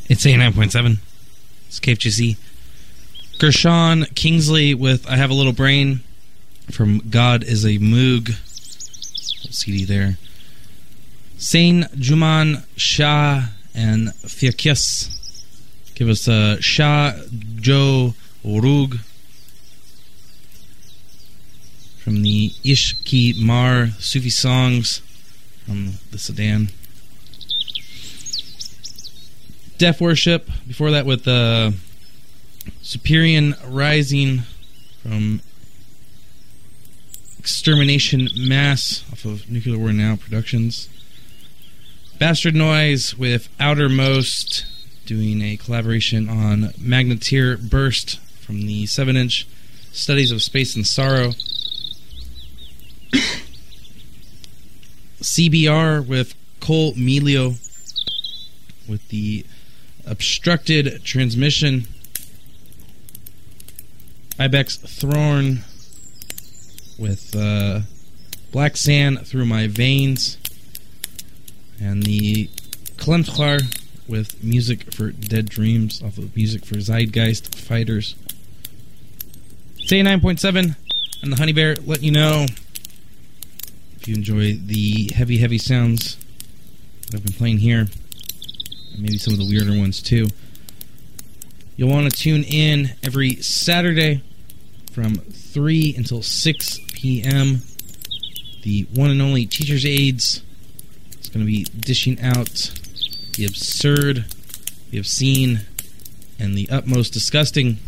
It's 89.7. It's KFGC. Gershon Kingsley with I Have a Little Brain from God is a Moog. CD there. Sain Juman Shah and Fiakias give us Shah Jo Rug from the Ishki Mar Sufi songs from the Sudan. Deaf Worship, before that with Superior Rising from Extermination Mass off of Nuclear War Now Productions. Bastard Noise with Outermost doing a collaboration on Magneteer Burst from the 7-inch Studies of Space and Sorrow. CBR with Cole Melio with the Obstructed Transmission. Ibex Thorn with Black Sand Through My Veins. And the Klemtchar with Music for Dead Dreams off of Music for Zeitgeist Fighters. It's 89.7 and the Honey Bear letting you know if you enjoy the heavy sounds that I've been playing here, and maybe some of the weirder ones too. You'll want to tune in every Saturday from 3 until 6 p.m. The one and only Teacher's Aids is going to be dishing out the absurd, the obscene, and the utmost disgusting.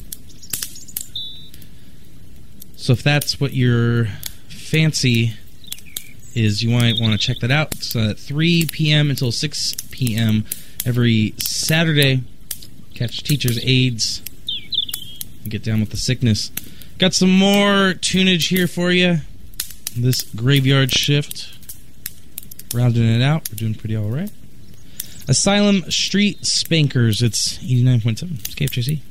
So if that's what your fancy is, you might want to check that out. It's at 3 p.m. until 6 p.m. every Saturday. Catch Teacher's Aids and get down with the sickness. Got some more tunage here for you. This graveyard shift. Rounding it out. We're doing pretty alright. Asylum Street Spankers. It's 89.7. It's KFJC.